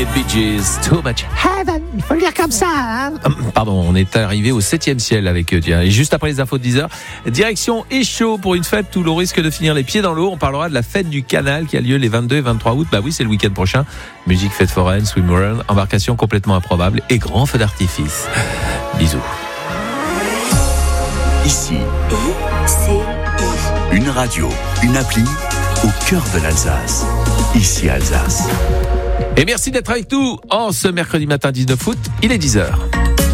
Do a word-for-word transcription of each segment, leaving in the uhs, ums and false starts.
Les Bee Gees, Too Much Heaven. Il faut le dire comme ça. Hein. Pardon, on est arrivé au septième ciel avec eux. Et juste après les infos de dix heures, direction Échaud pour une fête où l'on risque de finir les pieds dans l'eau. On parlera de la fête du canal qui a lieu les vingt-deux et vingt-trois août. Bah oui, c'est le week-end prochain. Musique, fête foraine, swimrun, embarcation complètement improbable et grand feu d'artifice. Bisous. Ici, une radio, une appli au cœur de l'Alsace. Ici Alsace. Et merci d'être avec nous en ce mercredi matin dix-neuf août, il est dix heures.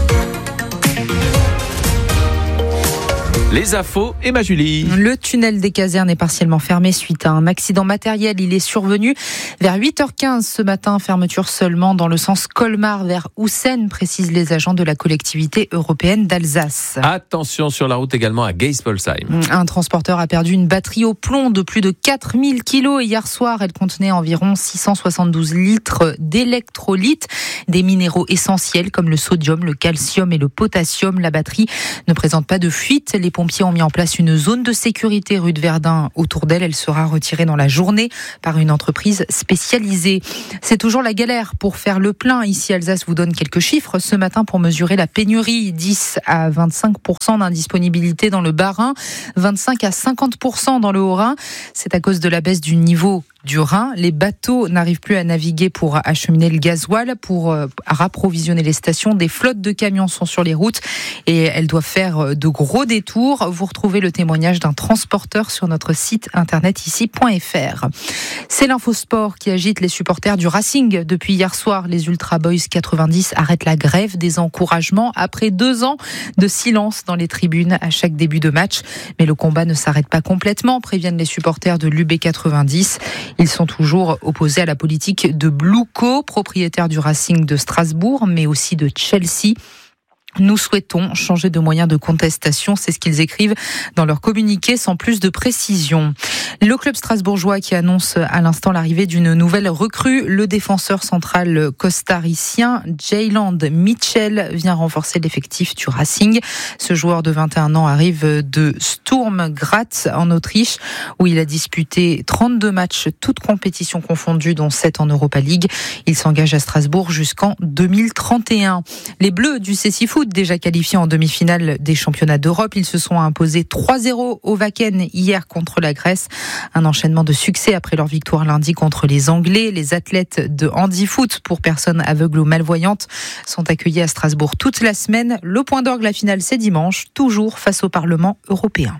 Les infos, Emma Julie. Le tunnel des casernes est partiellement fermé suite à un accident matériel. Il est survenu vers huit heures quinze ce matin. Fermeture seulement dans le sens Colmar vers Houssen, précisent les agents de la collectivité européenne d'Alsace. Attention sur la route également à Geispolsheim. Un transporteur a perdu une batterie au plomb de plus de quatre mille kilos. Hier soir, elle contenait environ six cent soixante-douze litres d'électrolytes, des minéraux essentiels comme le sodium, le calcium et le potassium. La batterie ne présente pas de fuite. Les Les pompiers ont mis en place une zone de sécurité rue de Verdun autour d'elle. Elle sera retirée dans la journée par une entreprise spécialisée. C'est toujours la galère pour faire le plein. Ici, Alsace vous donne quelques chiffres ce matin pour mesurer la pénurie. dix à vingt-cinq pour cent d'indisponibilité dans le Bas-Rhin, vingt-cinq à cinquante pour cent dans le Haut-Rhin. C'est à cause de la baisse du niveau du Rhin. Les bateaux n'arrivent plus à naviguer pour acheminer le gasoil, pour euh, rapprovisionner les stations. Des flottes de camions sont sur les routes et elles doivent faire de gros détours. Vous retrouvez le témoignage d'un transporteur sur notre site internet ici point f r. C'est l'infosport qui agite les supporters du Racing. Depuis hier soir, les Ultra Boys quatre-vingt-dix arrêtent la grève des encouragements après deux ans de silence dans les tribunes à chaque début de match. Mais le combat ne s'arrête pas complètement, préviennent les supporters de l'U B quatre-vingt-dix. Ils sont toujours opposés à la politique de Bluco, propriétaire du Racing de Strasbourg, mais aussi de Chelsea. Nous souhaitons changer de moyen de contestation, c'est ce qu'ils écrivent dans leur communiqué sans plus de précision. Le club strasbourgeois qui annonce à l'instant l'arrivée d'une nouvelle recrue, le défenseur central costaricien Jayland Mitchell vient renforcer l'effectif du Racing. Ce joueur de vingt et un ans arrive de Sturm Graz en Autriche où il a disputé trente-deux matchs, toutes compétitions confondues dont sept en Europa League. Il s'engage à Strasbourg jusqu'en deux mille trente et un. Les Bleus du Cécifoot, déjà qualifiés en demi-finale des championnats d'Europe, ils se sont imposés trois zéro au Wacken hier contre la Grèce. Un enchaînement de succès après leur victoire lundi contre les Anglais. Les athlètes de handifoot pour personnes aveugles ou malvoyantes sont accueillis à Strasbourg toute la semaine. Le point d'orgue, la finale, c'est dimanche, toujours face au Parlement européen.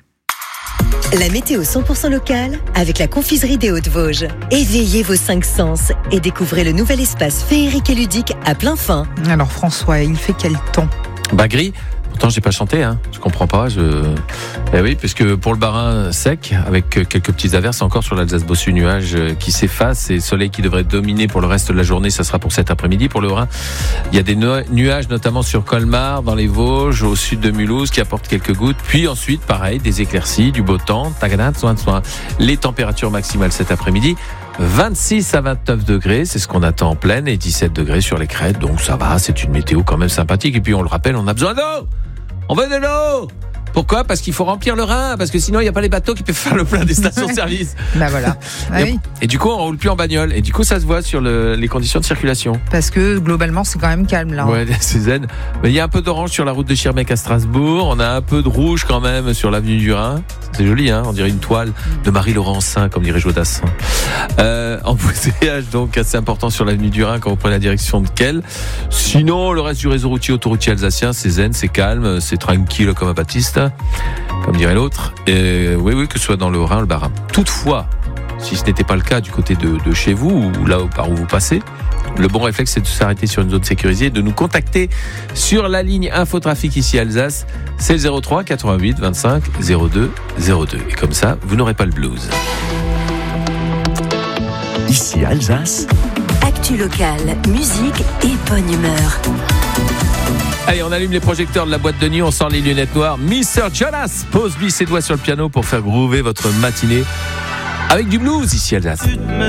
La météo cent pour cent locale avec la confiserie des Hauts-de-Vosges. Éveillez vos cinq sens et découvrez le nouvel espace féerique et ludique à plein fin. Alors François, il fait quel temps ? Bah gris. Pourtant, j'ai pas chanté, hein. Je comprends pas. Je... Eh oui, puisque pour le Bas-Rhin sec, avec quelques petites averses encore sur l'Alsace-Bossu, nuages qui s'effacent et soleil qui devrait dominer pour le reste de la journée, ça sera pour cet après-midi. Pour le Rhin, il y a des nuages, notamment sur Colmar, dans les Vosges, au sud de Mulhouse, qui apportent quelques gouttes. Puis ensuite, pareil, des éclaircies, du beau temps, tagadin, soin de soin. Les températures maximales cet après-midi, vingt-six à vingt-neuf degrés, c'est ce qu'on attend en pleine, et dix-sept degrés sur les crêtes, donc ça va, c'est une météo quand même sympathique. Et puis on le rappelle, on a besoin d'eau. On veut de l'eau. Pourquoi ? Parce qu'il faut remplir le Rhin, parce que sinon il n'y a pas les bateaux qui peuvent faire le plein des stations-service. Bah voilà. Ah et, oui. et du coup, on roule plus en bagnole, et du coup, ça se voit sur le, les conditions de circulation. Parce que globalement, c'est quand même calme là. Ouais, c'est zen. Mais il y a un peu d'orange sur la route de Schirmeck à Strasbourg. On a un peu de rouge quand même sur l'avenue du Rhin. C'est joli, hein. On dirait une toile de Marie-Laurencin, comme dirait Jodassin. Euh, embouteillage donc assez important sur l'avenue du Rhin quand vous prenez la direction de Kehl. Sinon, le reste du réseau routier autoroutier alsacien, c'est zen, c'est calme, c'est tranquille comme un Baptiste, comme dirait l'autre. Et oui, oui, que ce soit dans le Rhin ou le Bas-Rhin. Toutefois, si ce n'était pas le cas du côté de, de chez vous ou là par où vous passez, le bon réflexe, c'est de s'arrêter sur une zone sécurisée et de nous contacter sur la ligne Infotrafic ici à Alsace. C'est le zéro trois quatre-vingt-huit vingt-cinq zéro deux zéro deux. Et comme ça, vous n'aurez pas le blues. Ici Alsace. Actu locale, musique et bonne humeur. Allez, on allume les projecteurs de la boîte de nuit, on sort les lunettes noires. mister Jonas pose lui ses doigts sur le piano pour faire groover votre matinée avec du blues ici à Alsace.